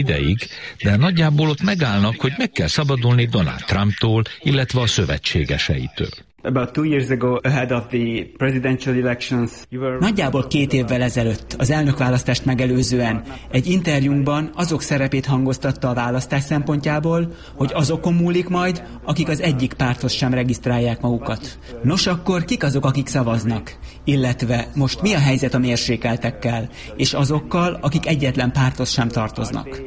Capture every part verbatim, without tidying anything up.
ideig, de nagyjából ott megállnak, hogy meg kell szabadulni Donald Trumptól, illetve a szövetségeseitől. Nagyjából két évvel ezelőtt, az elnökválasztást megelőzően egy interjúnkban azok szerepét hangoztatta a választás szempontjából, hogy azokon múlik majd, akik az egyik párthoz sem regisztrálják magukat. Nos, akkor kik azok, akik szavaznak? Illetve most mi a helyzet a mérsékeltekkel, és azokkal, akik egyetlen párthoz sem tartoznak?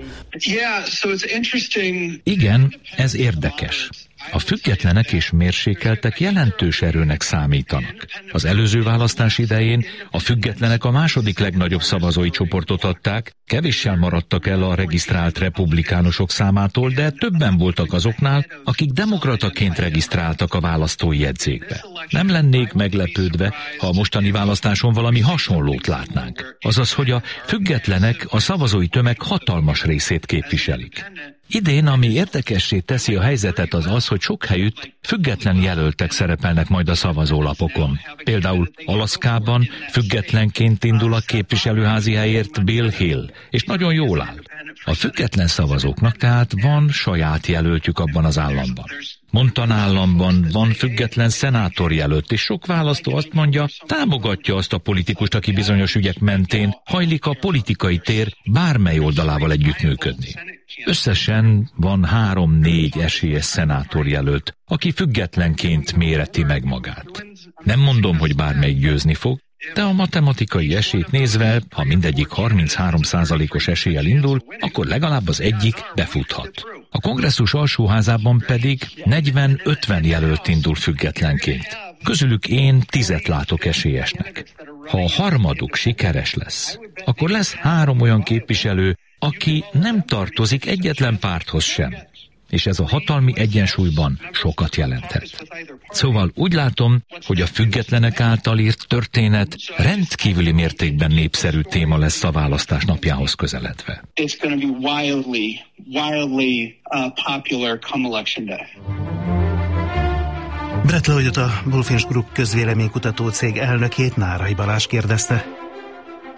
Igen, ez érdekes. A függetlenek és mérsékeltek jelentős erőnek számítanak. Az előző választás idején a függetlenek a második legnagyobb szavazói csoportot adták, kevéssel maradtak el a regisztrált republikánusok számától, de többen voltak azoknál, akik demokrataként regisztráltak a választói jegyzékbe. Nem lennék meglepődve, ha a mostani választáson valami hasonlót látnánk. Azaz, hogy a függetlenek a szavazói tömeg hatalmas részét képviselik. Idén, ami érdekessé teszi a helyzetet, az az, hogy sok helyütt független jelöltek szerepelnek majd a szavazólapokon. Például Alaszkában függetlenként indul a képviselőházi helyért Bill Hill, és nagyon jól áll. A független szavazóknak tehát van saját jelöltjük abban az államban. Montana államban van független szenátorjelölt, és sok választó azt mondja, támogatja azt a politikust, aki bizonyos ügyek mentén hajlik a politikai tér bármely oldalával együttműködni. Összesen van három-négy esélyes szenátorjelölt, aki függetlenként méreti meg magát. Nem mondom, hogy bármelyik győzni fog, de a matematikai esélyt nézve, ha mindegyik harminchárom százalékos eséllyel indul, akkor legalább az egyik befuthat. A kongresszus alsóházában pedig negyven-ötven jelölt indul függetlenként. Közülük én tízet látok esélyesnek. Ha a harmaduk sikeres lesz, akkor lesz három olyan képviselő, aki nem tartozik egyetlen párthoz sem. És ez a hatalmi egyensúlyban sokat jelenthet. Szóval úgy látom, hogy a függetlenek által írt történet rendkívüli mértékben népszerű téma lesz a választás napjához közeledve. It's going to be wildly, wildly uh, popular come election day. Brett Lloydot, a Bullfinch Group közvéleménykutató cég elnökét Nárai Balázs kérdezte.